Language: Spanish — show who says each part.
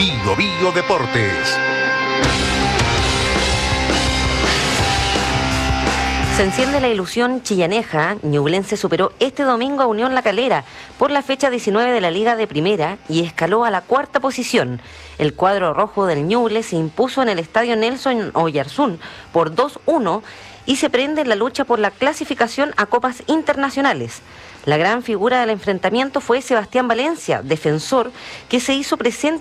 Speaker 1: Bio Bio Deportes.
Speaker 2: Se enciende la ilusión chillaneja. Ñublense superó este domingo a Unión La Calera por la fecha 19 de la Liga de Primera y escaló a la cuarta posición. El cuadro rojo del Ñuble se impuso en el estadio Nelson Oyarzún por 2-1 y se prende en la lucha por la clasificación a copas internacionales. La gran figura del enfrentamiento fue Sebastián Valencia, defensor, que se hizo presente